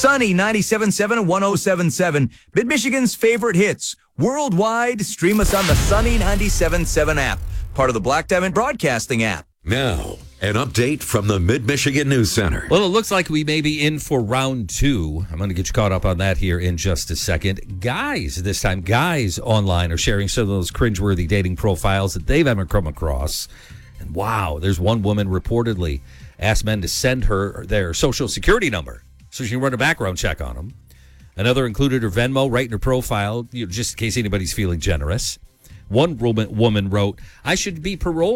Sunny 97.7 and 107.7, Mid-Michigan's favorite hits. Worldwide, stream us on the Sunny 97.7 app, part of the Black Diamond Broadcasting app. Now, an update from the Mid-Michigan News Center. Well, it looks like we may be in for round two. I'm going to get you caught up on that here in just a second. Guys online are sharing some of those cringeworthy dating profiles that they've ever come across. And wow, there's one woman reportedly asked men to send her their social security number so she can run a background check on them. Another included her Venmo right in her profile, just in case anybody's feeling generous. One woman wrote, "I should be paroled